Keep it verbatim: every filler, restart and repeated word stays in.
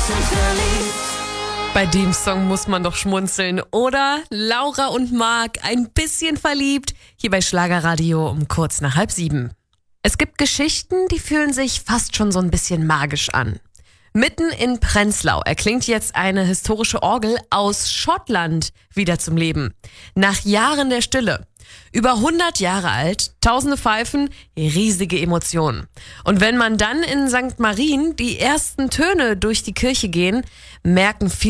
Bei dem Song muss man doch schmunzeln, oder? Laura und Marc, ein bisschen verliebt, hier bei Schlagerradio um kurz nach halb sieben. Es gibt Geschichten, die fühlen sich fast schon so ein bisschen magisch an. Mitten in Prenzlau erklingt jetzt eine historische Orgel aus Schottland wieder zum Leben. Nach Jahren der Stille. Über hundert Jahre alt, tausende Pfeifen, riesige Emotionen. Und wenn man dann in Sankt Marien die ersten Töne durch die Kirche gehen, merken viele,